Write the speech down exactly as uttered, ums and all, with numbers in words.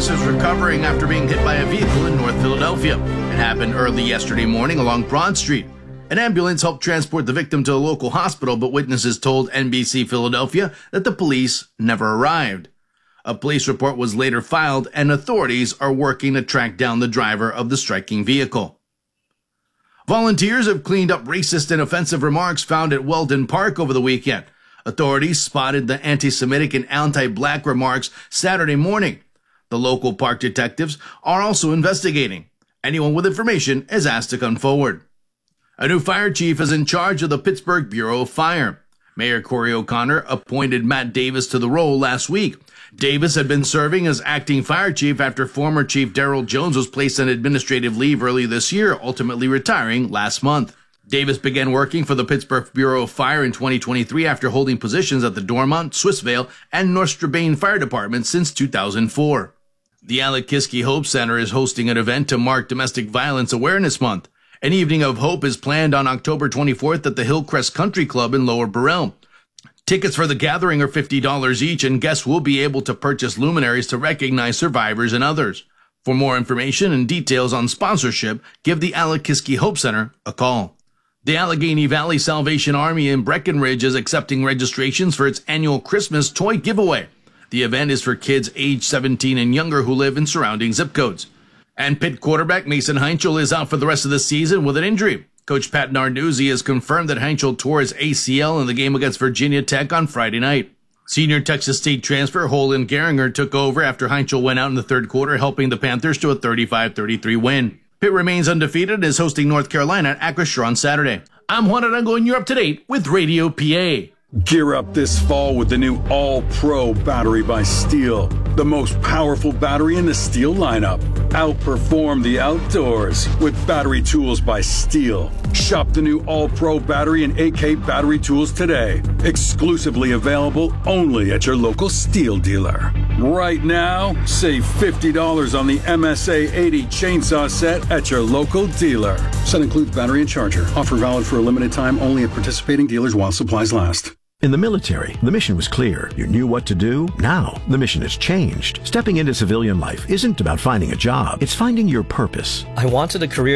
Ellis is recovering after being hit by a vehicle in North Philadelphia. It happened early yesterday morning along Broad Street. An ambulance helped transport the victim to a local hospital, but witnesses told N B C Philadelphia that the police never arrived. A police report was later filed, and authorities are working to track down the driver of the striking vehicle. Volunteers have cleaned up racist and offensive remarks found at Weldon Park over the weekend. Authorities spotted the anti-Semitic and anti-black remarks Saturday morning. The local park detectives are also investigating. Anyone with information is asked to come forward. A new fire chief is in charge of the Pittsburgh Bureau of Fire. Mayor Corey O'Connor appointed Matt Davis to the role last week. Davis had been serving as acting fire chief after former Chief Darrell Jones was placed on administrative leave early this year, ultimately retiring last month. Davis began working for the Pittsburgh Bureau of Fire in twenty twenty-three after holding positions at the Dormont, Swissvale, and North Strabane Fire Departments since two thousand four. The Alec Kiske Hope Center is hosting an event to mark Domestic Violence Awareness Month. An Evening of Hope is planned on October twenty-fourth at the Hillcrest Country Club in Lower Burrell. Tickets for the gathering are fifty dollars each, and guests will be able to purchase luminaries to recognize survivors and others. For more information and details on sponsorship, give the Alec Kiske Hope Center a call. The Allegheny Valley Salvation Army in Breckenridge is accepting registrations for its annual Christmas toy giveaway. The event is for kids age seventeen and younger who live in surrounding zip codes. And Pitt quarterback Mason Heinchel is out for the rest of the season with an injury. Coach Pat Narduzzi has confirmed that Heinchel tore his A C L in the game against Virginia Tech on Friday night. Senior Texas State transfer Holden Geringer took over after Heinchel went out in the third quarter, helping the Panthers to a thirty-five thirty-three win. Pitt remains undefeated and is hosting North Carolina at Acrisure on Saturday. I'm Juan Arango, and you're up to date with Radio P A. Gear up this fall with the new All-Pro battery by Steel. The most powerful battery in the Steel lineup. Outperform the outdoors with battery tools by Steel. Shop the new All-Pro battery and A K battery tools today. Exclusively available only at your local Steel dealer. Right now, save fifty dollars on the M S A eighty chainsaw set at your local dealer. Set includes battery and charger. Offer valid for a limited time only at participating dealers while supplies last. In the military, the mission was clear. You knew what to do. Now, the mission has changed. Stepping into civilian life isn't about finding a job. It's finding your purpose. I wanted a career